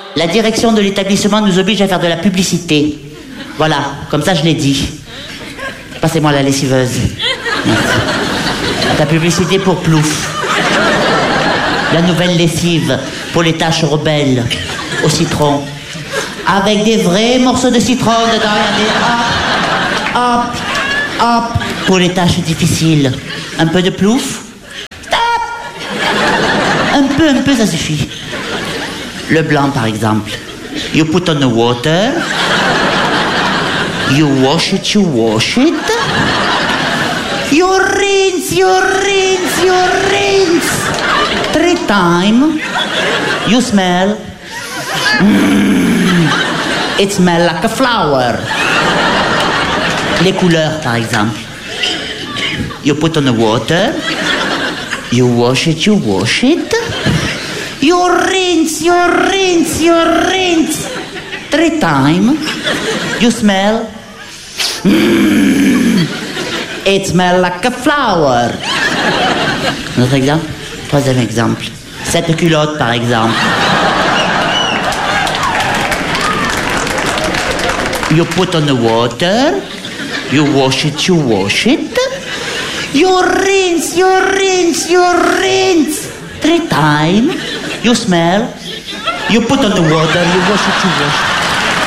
La direction de l'établissement nous oblige à faire de la publicité. Voilà, comme ça je l'ai dit. Passez-moi la lessiveuse. Merci. La publicité pour Plouf. La nouvelle lessive pour les taches rebelles au citron. Avec des vrais morceaux de citron dedans. Regardez. Hop, hop, hop. Pour les tâches difficiles. Un peu de Plouf. Stop. Un peu, ça suffit. Le blanc, par exemple. You put on the water. You wash it, you wash it. You rinse, you rinse, you rinse. 3 times. You smell. It smells like a flower. Les couleurs, par exemple. You put on the water. You wash it, you wash it. You rinse, you rinse, you rinse. 3 times. You smell. It smells like a flower. Un autre exemple? 3e exemple. Cette culotte, par exemple. You put on the water. You wash it, you wash it. You rinse, you rinse, you rinse. 3 times. You smell. You put on the water, you wash it, you wash it.